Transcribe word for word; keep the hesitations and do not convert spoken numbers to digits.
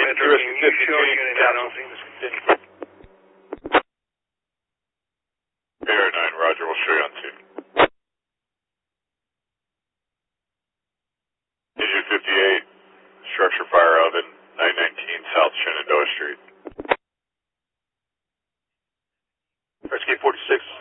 Metro, can you show unit out on Venus? Air nine, roger, we'll show you on two. Engine fifty-eight, structure fire oven, nine nineteen South Shenandoah Street. Rescue forty-six.